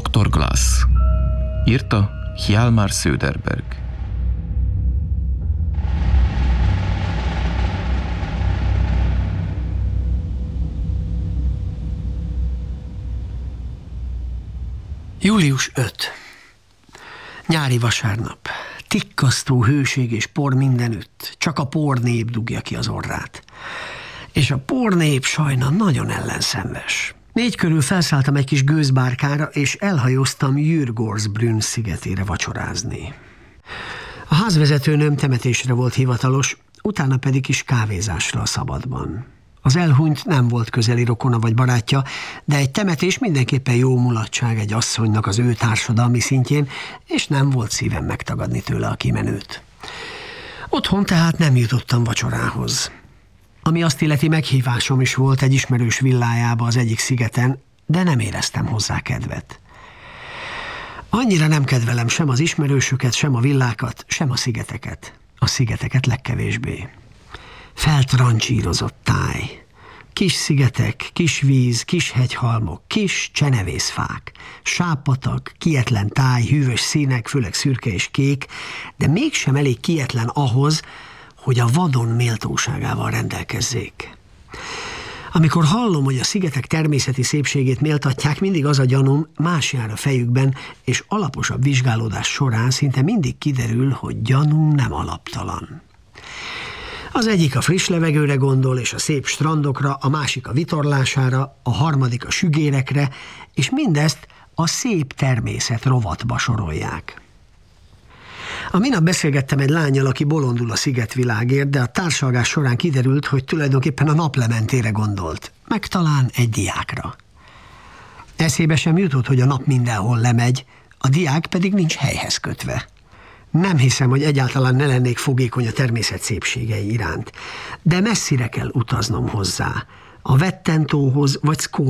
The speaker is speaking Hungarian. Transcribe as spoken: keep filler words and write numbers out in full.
doktor Glass. Írta Hjalmar Söderberg. július ötödike. Nyári vasárnap. Tikkasztó hőség és por mindenütt. Csak a pornép dugja ki az orrát. És a pornép sajna nagyon ellenszenves. Négy körül felszálltam egy kis gőzbárkára, és elhajóztam Djurgårdsbrunn szigetére vacsorázni. A házvezetőnőm temetésre volt hivatalos, utána pedig is kávézásra a szabadban. Az elhunyt nem volt közeli rokona vagy barátja, de egy temetés mindenképpen jó mulatság egy asszonynak az ő társadalmi szintjén, és nem volt szívem megtagadni tőle a kimenőt. Otthon tehát nem jutottam vacsorához. Ami azt illeti, meghívásom is volt egy ismerős villájába az egyik szigeten, de nem éreztem hozzá kedvet. Annyira nem kedvelem sem az ismerősöket, sem a villákat, sem a szigeteket. A szigeteket legkevésbé. Feltrancsírozott táj. Kis szigetek, kis víz, kis hegyhalmok, kis csenevészfák, sápatak, kietlen táj, hűvös színek, főleg szürke és kék, de mégsem elég kietlen ahhoz, hogy a vadon méltóságával rendelkezzék. Amikor hallom, hogy a szigetek természeti szépségét méltatják, mindig az a gyanúm, más jár a fejükben, és alaposabb vizsgálódás során szinte mindig kiderül, hogy gyanúm nem alaptalan. Az egyik a friss levegőre gondol, és a szép strandokra, a másik a vitorlására, a harmadik a sügérekre, és mindezt a szép természet rovatba sorolják. A minap beszélgettem egy lánnyal, aki bolondul a szigetvilágért, de a társalgás során kiderült, hogy tulajdonképpen a naplementére gondolt, meg talán egy diákra. Eszébe sem jutott, hogy a nap mindenhol lemegy, a diák pedig nincs helyhez kötve. Nem hiszem, hogy egyáltalán ne lennék fogékony a természet szépségei iránt, de messzire kell utaznom hozzá, a Vettentóhoz vagy